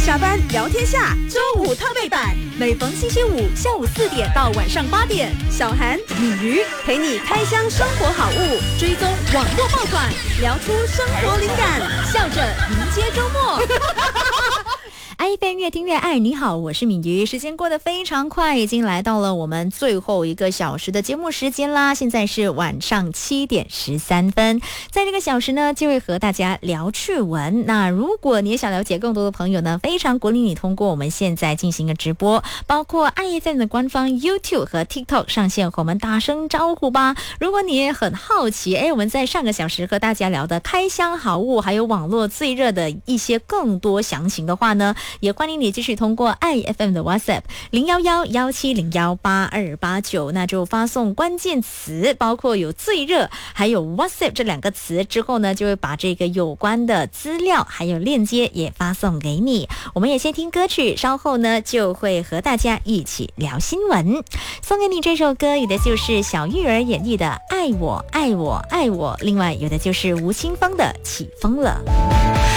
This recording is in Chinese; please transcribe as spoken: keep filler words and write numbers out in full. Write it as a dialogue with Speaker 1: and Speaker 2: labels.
Speaker 1: 下班聊天下，周五特备版，每逢星期五下午四点到晚上八点，小涵、米鱼陪你开箱生活好物，追踪网络爆款，聊出生活灵感，笑着迎接周末。
Speaker 2: 爱飞越听越爱，你好，我是敏瑜。时间过得非常快，已经来到了我们最后一个小时的节目时间啦。现在是晚上七点十三分，在这个小时呢，就会和大家聊趣闻。那如果你也想了解更多的朋友呢，非常鼓励你通过我们现在进行的直播，包括爱 F M 的官方 YouTube 和 TikTok 上线，和我们打声招呼吧。如果你也很好奇，哎，我们在上个小时和大家聊的开箱好物，还有网络最热的一些更多详情的话呢，也欢迎你继续通过爱 F M 的 WhatsApp 零一一一七零一八二八九，那就发送关键词，包括有最热还有 WhatsApp 这两个词之后呢，就会把这个有关的资料还有链接也发送给你。我们也先听歌曲，稍后呢就会和大家一起聊新闻。送给你这首歌，有的就是小玉儿演绎的爱我爱我爱我，另外有的就是吴青峰的起风了。